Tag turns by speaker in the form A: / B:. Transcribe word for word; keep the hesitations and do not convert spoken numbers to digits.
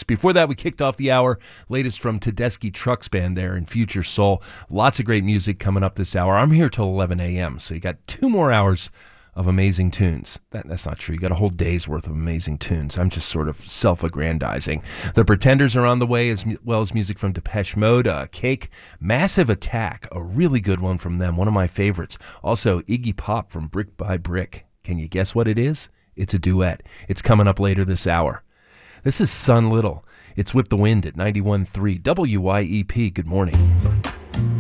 A: Before that, we kicked off the hour. Latest from Tedeschi Trucks Band there in Future Soul. Lots of great music coming up this hour. I'm here till eleven a.m., so you got two more hours of amazing tunes. That, that's not true. You got a whole day's worth of amazing tunes. I'm just sort of self-aggrandizing. The Pretenders are on the way, as well as music from Depeche Mode, uh, Cake, Massive Attack, a really good one from them, one of my favorites. Also, Iggy Pop from Brick by Brick. Can you guess what it is? It's a duet. It's coming up later this hour. This is Sun Little. It's Whip the Wind at ninety-one point three W Y E P. Good morning.